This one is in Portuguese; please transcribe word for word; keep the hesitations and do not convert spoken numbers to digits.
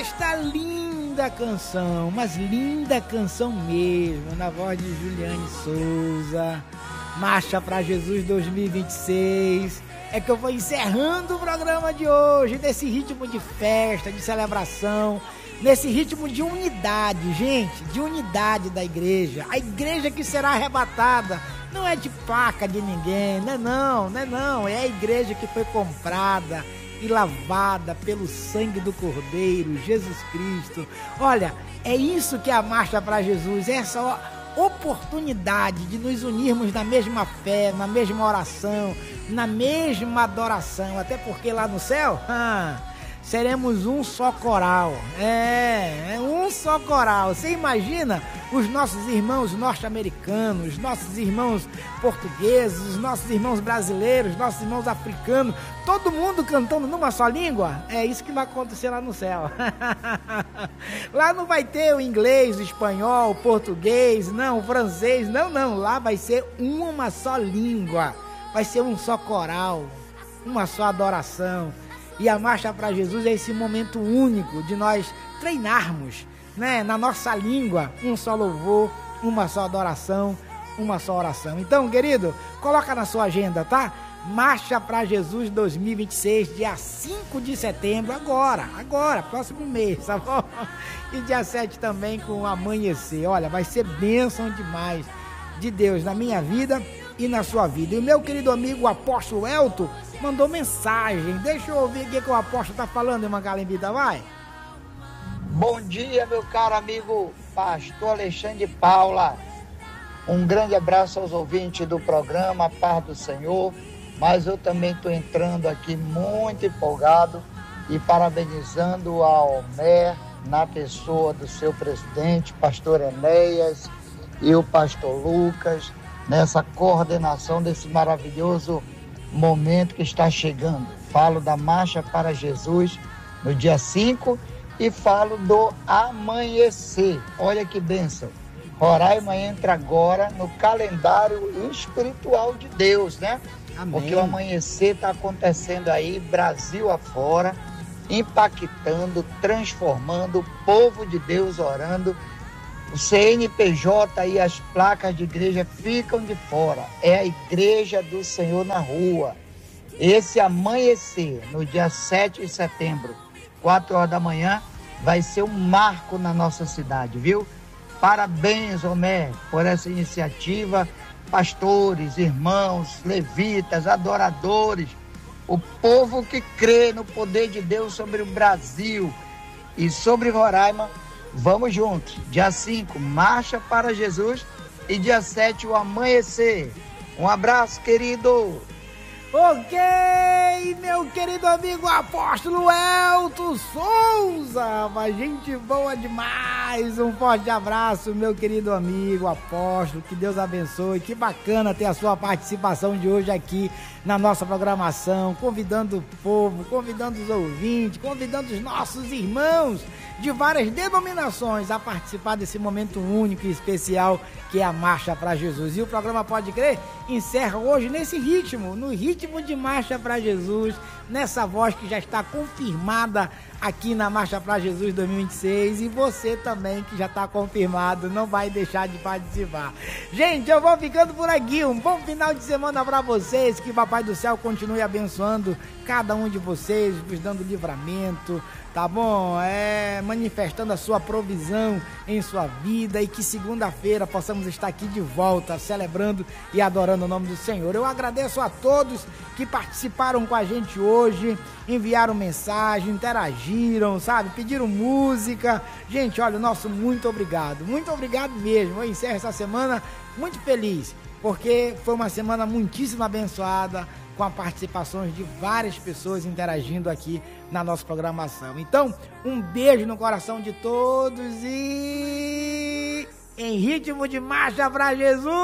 esta linda canção, mas linda canção mesmo, na voz de Juliane Souza, Marcha para Jesus dois mil e vinte e seis, é que eu vou encerrando o programa de hoje, nesse ritmo de festa, de celebração, nesse ritmo de unidade, gente, de unidade da igreja, a igreja que será arrebatada, não é de placa de ninguém, não é não, não é não, é a igreja que foi comprada e lavada pelo sangue do Cordeiro, Jesus Cristo. Olha, é isso que é a Marcha para Jesus, é essa oportunidade de nos unirmos na mesma fé, na mesma oração, na mesma adoração, até porque lá no céu, ah, seremos um só coral, é, é um só coral. Você imagina os nossos irmãos norte-americanos, nossos irmãos portugueses, os nossos irmãos brasileiros, nossos irmãos africanos, todo mundo cantando numa só língua? É isso que vai acontecer lá no céu. Lá não vai ter o inglês, o espanhol, o português, não, o francês, não, não, lá vai ser uma só língua, vai ser um só coral, uma só adoração. E a Marcha para Jesus é esse momento único de nós treinarmos, né, na nossa língua, um só louvor, uma só adoração, uma só oração. Então, querido, coloca na sua agenda, tá? Marcha para Jesus dois mil e vinte e seis, dia cinco de setembro, agora, agora, próximo mês, tá bom? E dia sete também com o amanhecer. Olha, vai ser bênção demais de Deus na minha vida e na sua vida. E o meu querido amigo, o apóstolo Elton, mandou mensagem. Deixa eu ouvir o que, que o apóstolo tá falando, irmã Calembita, vai. Bom dia, meu caro amigo pastor Alexandre Paula. Um grande abraço aos ouvintes do programa, a paz do Senhor. Mas eu também estou entrando aqui muito empolgado e parabenizando a Homer na pessoa do seu presidente, pastor Enéas, e o pastor Lucas, nessa coordenação desse maravilhoso momento que está chegando. Falo da Marcha para Jesus no dia cinco e falo do amanhecer. Olha que bênção. Roraima entra agora no calendário espiritual de Deus, né? Amém. Porque o amanhecer está acontecendo aí, Brasil afora, impactando, transformando, o povo de Deus orando. O C N P J e as placas de igreja ficam de fora. É a igreja do Senhor na rua. Esse amanhecer, no dia sete de setembro, quatro horas da manhã, vai ser um marco na nossa cidade, viu? Parabéns, Homer, por essa iniciativa. Pastores, irmãos, levitas, adoradores, o povo que crê no poder de Deus sobre o Brasil e sobre Roraima. Vamos juntos, dia cinco, Marcha para Jesus, e dia sete, o amanhecer. Um abraço, querido. Ok, meu querido amigo apóstolo Elton Souza, mas gente boa demais. Um forte abraço, meu querido amigo apóstolo, que Deus abençoe. Que bacana ter a sua participação de hoje aqui na nossa programação, convidando o povo, convidando os ouvintes, convidando os nossos irmãos de várias denominações a participar desse momento único e especial que é a Marcha para Jesus. E o programa Pode Crer encerra hoje nesse ritmo, no ritmo de Marcha para Jesus, nessa voz que já está confirmada aqui na Marcha para Jesus dois mil e vinte e seis, e você também que já está confirmado, não vai deixar de participar. Gente, eu vou ficando por aqui, um bom final de semana para vocês, que o Papai do Céu continue abençoando cada um de vocês, vos dando livramento, tá bom? É, manifestando a sua provisão em sua vida, e que segunda-feira possamos estar aqui de volta, celebrando e adorando o nome do Senhor. Eu agradeço a todos que participaram com a gente hoje, enviaram mensagem, interagiram, sabe? Pediram música. Gente, olha, o nosso muito obrigado, muito obrigado mesmo. Eu encerro essa semana muito feliz, porque foi uma semana muitíssimo abençoada, com a participação de várias pessoas interagindo aqui na nossa programação. Então, um beijo no coração de todos e em ritmo de Marcha para Jesus.